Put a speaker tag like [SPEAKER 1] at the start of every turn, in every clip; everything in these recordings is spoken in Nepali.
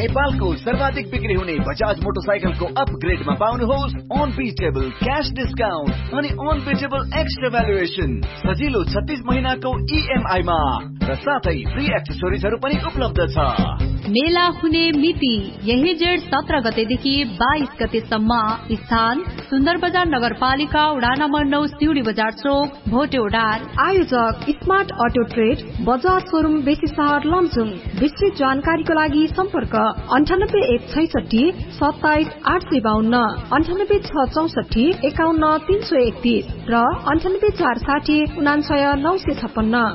[SPEAKER 1] नेपालको सर्वाधिक बिक्री हुने बजाज मोटरसाइकलको अपग्रेडमा पाउनुहोस् अनबिटेबल क्याश डिस्काउन्ट अनि अनबिटेबल एक्स्ट्रा भ्यालुएसन सजिलो 36 महिनाको EMI मा र साथै फ्री एक्सेसरिजहरू पनि उपलब्ध छ।
[SPEAKER 2] मेला हुने मिति यही जेठ 17 गतेदेखि 22 गतेसम्म। स्थान सुन्दर बजार नगरपालिका वडा नम्बर 9 सिउडी बजार चोक भोटेउडार।
[SPEAKER 3] आयोजक smart auto trade Bajaj showroom बेसी सहर लमजुङ। विस्तृत जानकारीको लागि सम्पर्क 9816 27 852 98664 51 331 र 9840 99 956।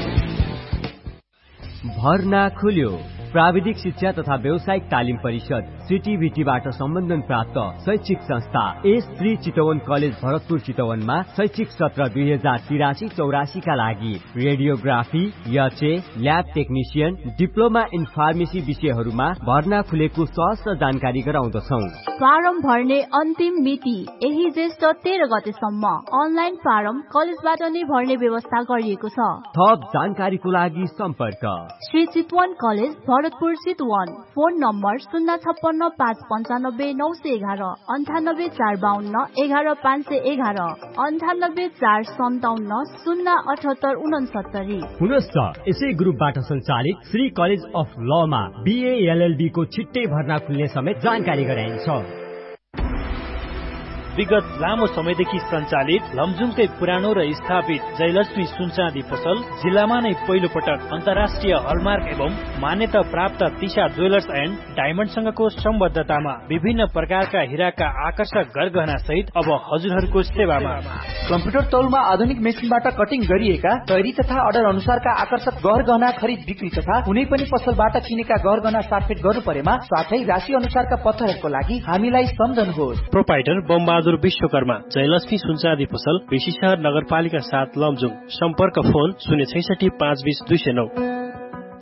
[SPEAKER 4] भर्ना खुल्यो। प्राविधिक शिक्षा तथा व्यावसायिक तालिम परिषद CTVT-बाट सम्बन्धन प्राप्त शैक्षिक संस्था S3 चितवन कलेज भरतपुर चितवनमा शैक्षिक सत्र 2083-84 का लागि radiography, YHA, lab technician, diploma in pharmacy विषयहरूमा भर्ना खुलेको सहज जानकारी गराउँदछौं।
[SPEAKER 5] फारम भर्ने अन्तिम मिति यही जेष्ठ 13 गतेसम्म। अनलाइन फारम कलेजबाट नै भर्ने व्यवस्था गरिएको छ।
[SPEAKER 4] थप जानकारीको लागि सम्पर्क
[SPEAKER 5] Shri Chitwan college Bharatpur Chitwan. Phone number 056 595 911 98 452 11 511 98 457 078 69।
[SPEAKER 4] पुनश्च यसै ग्रुपबाट सञ्चालित Shri college of Lama BA LLB को छिट्टै भर्ना खुल्ने समेत जानकारी गराइन्छ।
[SPEAKER 6] विगत लामो समयदेखि सञ्चालित लमजुङकै पुरानो र स्थापित जयलक्ष्मी सुनचाँदी पसल जिल्लामा नै पहिलो पटक अन्तर्राष्ट्रिय हलमार्क एवं मान्यता प्राप्त तिशा ज्वेलर्स एन्ड डायमन्डसँगको सम्बद्धतामा विभिन्न प्रकारका हिराका आकर्षक गरगहना सहित अब हजुरहरूको सेवामा।
[SPEAKER 7] कम्प्युटर तौलमा आधुनिक मेसिनबाट कटिङ गरिएका तयारी तथा अर्डर अनुसारका आकर्षक गहना खरिद बिक्री तथा कुनै पनि पसलबाट किनेका गहना साटफेट गर्नु परेमा साथै राशि अनुसारका पत्थरहरूको लागि हामीलाई सम्झनुहोस्।
[SPEAKER 6] प्रोपाइटर बमबहादुर विश्वकर्मा, जयलक्ष्मी सुनचाँदी पसल, बेसी सहर नगरपालिका 7 लमजुङ। सम्पर्क फोन 066 520 209।